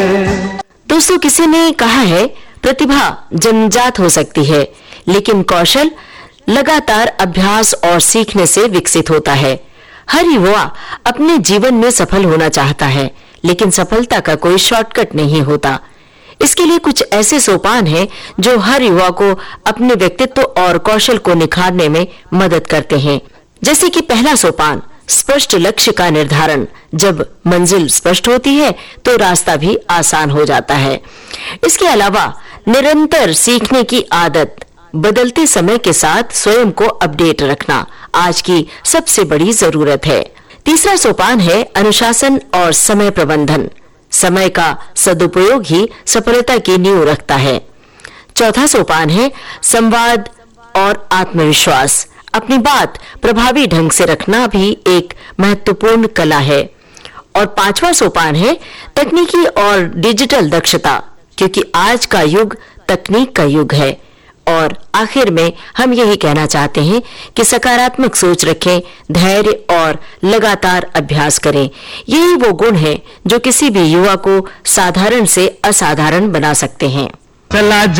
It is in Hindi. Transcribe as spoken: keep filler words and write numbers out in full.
दोस्तों, किसी ने कहा है प्रतिभा जन्मजात हो सकती है, लेकिन कौशल लगातार अभ्यास और सीखने से विकसित होता है। हर युवा अपने जीवन में सफल होना चाहता है, लेकिन सफलता का कोई शॉर्टकट नहीं होता। इसके लिए कुछ ऐसे सोपान हैं जो हर युवा को अपने व्यक्तित्व और कौशल को निखारने में मदद करते हैं। जैसे कि पहला सोपान, स्पष्ट लक्ष्य का निर्धारण। जब मंजिल स्पष्ट होती है तो रास्ता भी आसान हो जाता है। इसके अलावा निरंतर सीखने की आदत, बदलते समय के साथ स्वयं को अपडेट रखना आज की सबसे बड़ी जरूरत है। तीसरा सोपान है अनुशासन और समय प्रबंधन। समय का सदुपयोग ही सफलता की नींव रखता है। चौथा सोपान है संवाद और आत्मविश्वास। अपनी बात प्रभावी ढंग से रखना भी एक महत्वपूर्ण कला है। और पांचवा सोपान है तकनीकी और डिजिटल दक्षता, क्योंकि आज का युग तकनीक का युग है। और आखिर में हम यही कहना चाहते हैं कि सकारात्मक सोच रखें, धैर्य और लगातार अभ्यास करें। यही वो गुण हैं जो किसी भी युवा को साधारण से असाधारण बना सकते हैं।